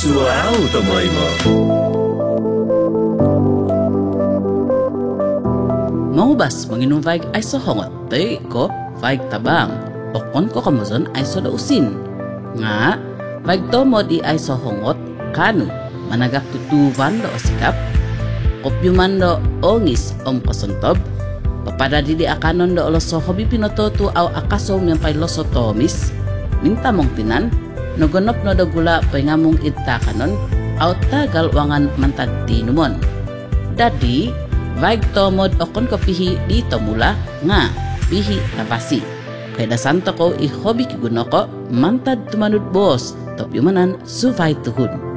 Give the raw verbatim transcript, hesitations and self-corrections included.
Suau tomoimo. Mangubas manginum vaig ay sohongot te ko vaig tabang. Okon ko kamuzon ay soda usin. Nga, vaig tomod i ay sohongot kanu managak tutuvan do osikap. Kopyuman do ongis om kosontob. Papada di akanon do olo sohobi pinototu au akasom yang pay loso tomis. Minta mong tinan, nogonop no do gula pengamong ita kanon au tagal wangan mantad tinumon. Dadi, vaig tomod okon ko pihi di tomula nga pihi tapasi. Kaya dasanto ko i hobi kiguno ko mantad tumanud bos top yumanan suvay tuhun.